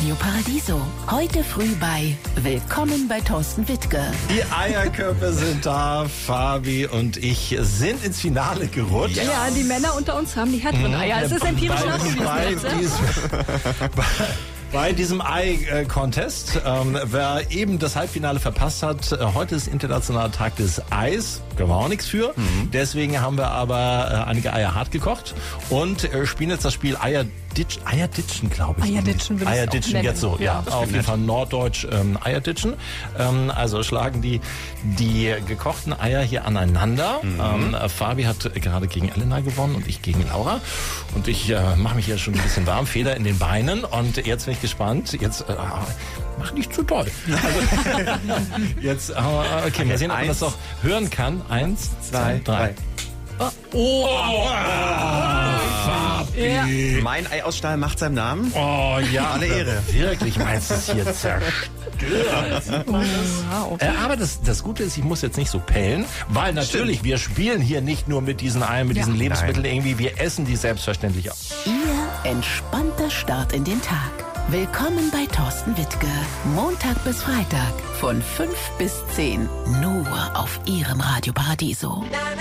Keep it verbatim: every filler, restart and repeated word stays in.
Radio Paradiso. Heute früh bei Willkommen bei Thorsten Wittke. Die Eierköpfe sind da. Fabi und ich sind ins Finale gerutscht. Ja, ja, die Männer unter uns haben die härteren Eier. Es ist empirisch bei, nachgewiesen. bei, jetzt, ja? diesem, bei, bei diesem Ei-Contest, ähm, wer eben das Halbfinale verpasst hat, äh, heute ist Internationaler Tag des Eis. Können wir auch nichts für. Mhm. Deswegen haben wir aber äh, einige Eier hart gekocht und äh, spielen jetzt das Spiel Eier Ditch, Eierditschen, glaube ich. Eierditschen würde ich Eierditschen, auch nennen. jetzt so, ja, Ja, auf jeden Fall norddeutsch ähm, Eierditschen. Ähm, also schlagen die die gekochten Eier hier aneinander. Mhm. Ähm, Fabi hat gerade gegen Elena gewonnen und ich gegen Laura. Und ich äh, mache mich ja schon ein bisschen warm, Feder in den Beinen. Und jetzt bin ich gespannt. Jetzt äh, mach nicht zu doll. Also, jetzt, äh, okay, mal sehen, ob man das auch hören kann. Eins, zwei, drei. Oh. Oh, oh. Ja. Mein Ei aus Stahl macht seinem Namen. Oh ja, alle Ehre. Wirklich, meinst du es hier zerstört? Wow. Äh, aber das, das Gute ist, ich muss jetzt nicht so pellen, weil natürlich, Stimmt. wir spielen hier nicht nur mit diesen Eiern, mit ja. diesen Lebensmitteln Nein. irgendwie, wir essen die selbstverständlich auch. Ihr entspannter Start in den Tag. Willkommen bei Thorsten Wittke. Montag bis Freitag von fünf bis zehn. Nur auf Ihrem Radio Paradiso.